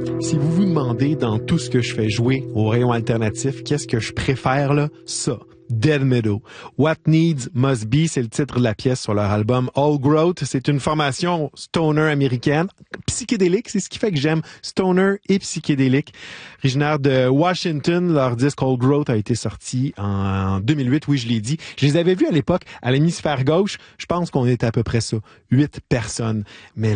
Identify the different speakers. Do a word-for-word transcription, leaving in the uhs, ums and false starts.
Speaker 1: Si vous vous demandez dans tout ce que je fais jouer au rayon alternatif, qu'est-ce que je préfère là? Ça. Dead Meadow. What Needs Must Be, c'est le titre de la pièce sur leur album All Growth. C'est une formation stoner américaine, psychédélique. C'est ce qui fait que j'aime stoner et psychédélique. Originaire de Washington, leur disque All Growth a été sorti en deux mille huit. Oui, je l'ai dit. Je les avais vus à l'époque à l'hémisphère gauche. Je pense qu'on était à peu près ça. Huit personnes. Mais